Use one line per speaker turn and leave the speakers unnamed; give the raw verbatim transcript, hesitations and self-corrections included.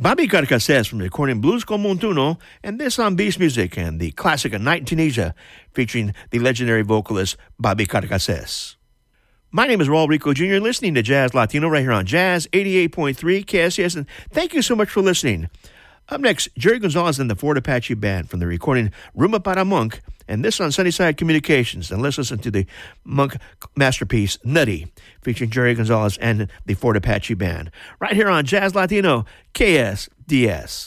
Bobby Carcassés from the recording Blues Como un Tuno, and this on Beast Music and the classic A Night in Tunisia, featuring the legendary vocalist Bobby Carcassés. My name is Raul Rico Junior, listening to Jazz Latino right here on Jazz eighty-eight point three K S C S, and thank you so much for listening. Up next, Jerry Gonzalez and the Fort Apache Band from the recording Rumba para Monk, and this on Sunnyside Communications. And let's listen to the Monk masterpiece, Nutty, featuring Jerry Gonzalez and the Fort Apache Band, right here on Jazz Latino, K S D S.